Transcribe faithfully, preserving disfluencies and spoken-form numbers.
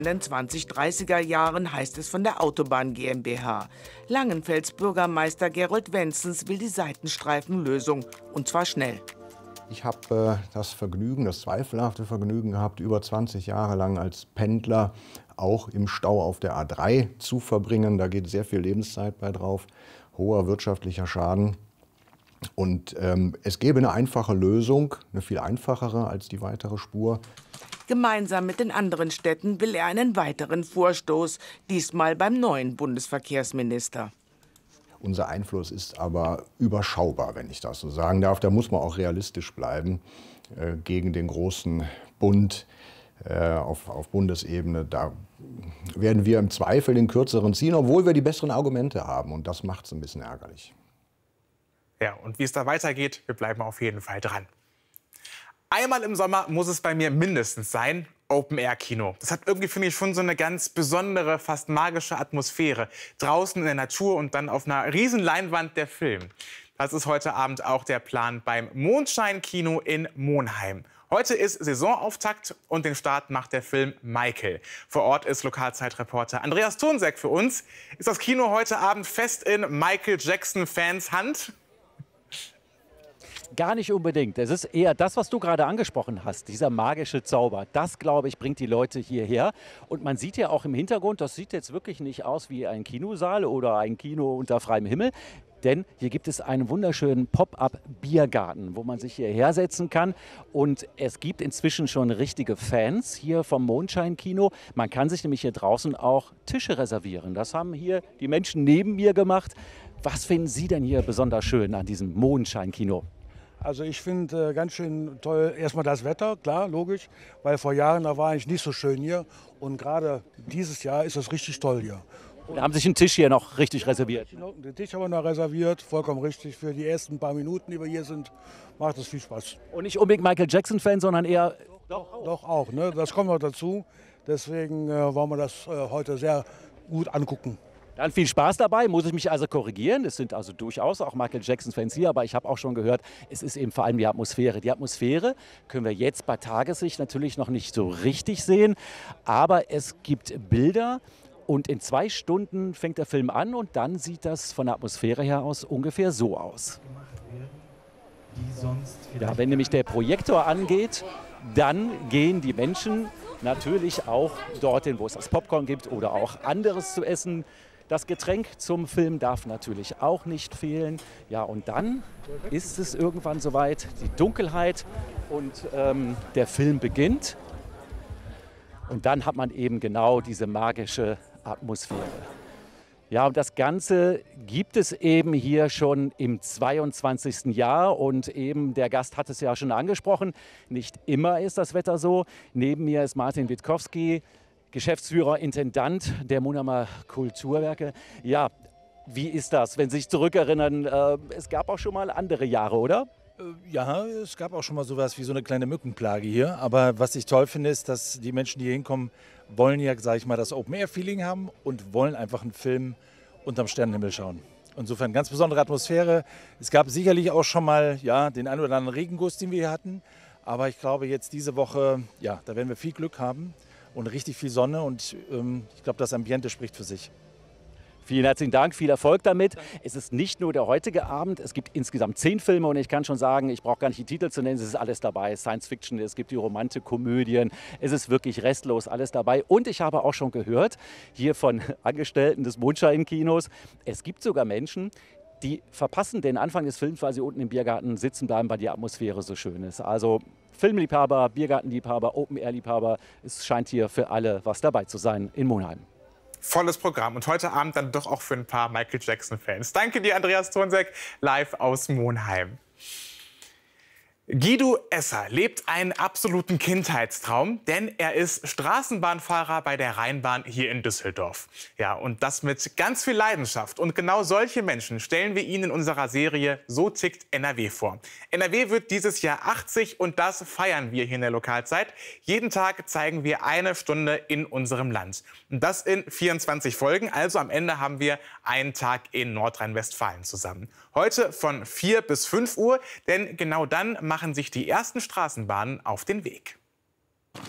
In den zwanzig dreißiger Jahren, heißt es von der Autobahn GmbH. Langenfelds Bürgermeister Gerold Wenzens will die Seitenstreifenlösung, und zwar schnell. Ich habe äh, das Vergnügen, das zweifelhafte Vergnügen gehabt, über zwanzig Jahre lang als Pendler auch im Stau auf der A drei zu verbringen. Da geht sehr viel Lebenszeit bei drauf, hoher wirtschaftlicher Schaden. Und ähm, es gäbe eine einfache Lösung, eine viel einfachere als die weitere Spur. Gemeinsam mit den anderen Städten will er einen weiteren Vorstoß, diesmal beim neuen Bundesverkehrsminister. Unser Einfluss ist aber überschaubar, wenn ich das so sagen darf. Da muss man auch realistisch bleiben äh, gegen den großen Bund äh, auf, auf Bundesebene. Da werden wir im Zweifel den kürzeren ziehen, obwohl wir die besseren Argumente haben. Und das macht es ein bisschen ärgerlich. Ja, und wie es da weitergeht, wir bleiben auf jeden Fall dran. Einmal im Sommer muss es bei mir mindestens sein, Open-Air-Kino. Das hat irgendwie, finde ich, schon so eine ganz besondere, fast magische Atmosphäre. Draußen in der Natur und dann auf einer riesen Leinwand der Film. Das ist heute Abend auch der Plan beim Mondschein-Kino in Monheim. Heute ist Saisonauftakt und den Start macht der Film Michael. Vor Ort ist Lokalzeitreporter Andreas Thonsek für uns. Ist das Kino heute Abend fest in Michael Jackson-Fans Hand? Gar nicht unbedingt. Es ist eher das, was du gerade angesprochen hast, dieser magische Zauber. Das, glaube ich, bringt die Leute hierher. Und man sieht ja auch im Hintergrund, das sieht jetzt wirklich nicht aus wie ein Kinosaal oder ein Kino unter freiem Himmel. Denn hier gibt es einen wunderschönen Pop-up-Biergarten, wo man sich hierher setzen kann. Und es gibt inzwischen schon richtige Fans hier vom Mondschein-Kino. Man kann sich nämlich hier draußen auch Tische reservieren. Das haben hier die Menschen neben mir gemacht. Was finden Sie denn hier besonders schön an diesem Mondschein-Kino? Also ich finde äh, ganz schön toll erstmal das Wetter, klar, logisch, weil vor Jahren da war ich nicht so schön hier und gerade dieses Jahr ist es richtig toll hier. Und haben sich einen Tisch hier noch richtig reserviert? Den Tisch haben wir noch reserviert, vollkommen richtig. Für die ersten paar Minuten, die wir hier sind, macht es viel Spaß. Und nicht unbedingt Michael Jackson-Fan, sondern eher... Doch auch, Doch auch ne? Das kommt noch dazu. Deswegen äh, wollen wir das äh, heute sehr gut angucken. Dann viel Spaß dabei, muss ich mich also korrigieren. Es sind also durchaus auch Michael Jackson-Fans hier, aber ich habe auch schon gehört, es ist eben vor allem die Atmosphäre. Die Atmosphäre können wir jetzt bei Tagessicht natürlich noch nicht so richtig sehen, aber es gibt Bilder und in zwei Stunden fängt der Film an und dann sieht das von der Atmosphäre her aus ungefähr so aus. Ja, wenn nämlich der Projektor angeht, dann gehen die Menschen natürlich auch dorthin, wo es das Popcorn gibt oder auch anderes zu essen. Das Getränk zum Film darf natürlich auch nicht fehlen. Ja, und dann ist es irgendwann soweit, die Dunkelheit und ähm, der Film beginnt. Und dann hat man eben genau diese magische Atmosphäre. Ja, und das Ganze gibt es eben hier schon im zweiundzwanzigsten Jahr. Und eben der Gast hat es ja schon angesprochen, nicht immer ist das Wetter so. Neben mir ist Martin Witkowski, Geschäftsführer, Intendant der Monheimer Kulturwerke. Ja, wie ist das, wenn Sie sich zurückerinnern? Äh, es gab auch schon mal andere Jahre, oder? Ja, es gab auch schon mal sowas wie so eine kleine Mückenplage hier. Aber was ich toll finde, ist, dass die Menschen, die hier hinkommen, wollen ja, sage ich mal, das Open-Air-Feeling haben und wollen einfach einen Film unterm Sternenhimmel schauen. Insofern ganz besondere Atmosphäre. Es gab sicherlich auch schon mal ja, den einen oder anderen Regenguss, den wir hier hatten. Aber ich glaube, jetzt diese Woche, ja, da werden wir viel Glück haben. Und richtig viel Sonne und ähm, ich glaube, das Ambiente spricht für sich. Vielen herzlichen Dank, viel Erfolg damit. Es ist nicht nur der heutige Abend, es gibt insgesamt zehn Filme und ich kann schon sagen, ich brauche gar nicht die Titel zu nennen, es ist alles dabei. Science Fiction, es gibt die Romantik, Komödien, es ist wirklich restlos alles dabei. Und ich habe auch schon gehört, hier von Angestellten des Mondschein-Kinos, es gibt sogar Menschen, die verpassen den Anfang des Films, weil sie unten im Biergarten sitzen bleiben, weil die Atmosphäre so schön ist. Also Filmliebhaber, Biergartenliebhaber, Open-Air-Liebhaber, es scheint hier für alle was dabei zu sein in Monheim. Volles Programm und heute Abend dann doch auch für ein paar Michael Jackson-Fans. Danke dir, Andreas Thonsek, live aus Monheim. Guido Esser lebt einen absoluten Kindheitstraum, denn er ist Straßenbahnfahrer bei der Rheinbahn hier in Düsseldorf. Ja, und das mit ganz viel Leidenschaft. Und genau solche Menschen stellen wir Ihnen in unserer Serie So tickt N R W vor. N R W wird dieses Jahr achtzig und das feiern wir hier in der Lokalzeit. Jeden Tag zeigen wir eine Stunde in unserem Land. Und das in vierundzwanzig Folgen, also am Ende haben wir einen Tag in Nordrhein-Westfalen zusammen. Heute von vier bis fünf Uhr, denn genau dann machen sich die ersten Straßenbahnen auf den Weg.